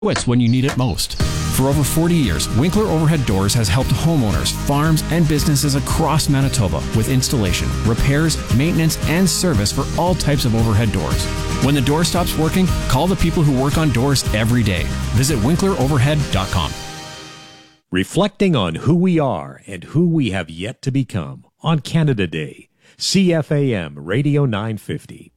It's when you need it most. For over 40 years, Winkler Overhead Doors has helped homeowners, farms, and businesses across Manitoba with installation, repairs, maintenance, and service for all types of overhead doors. When the door stops working, call the people who work on doors every day. Visit WinklerOverhead.com. Reflecting on who we are and who we have yet to become on Canada Day. CFAM Radio 950.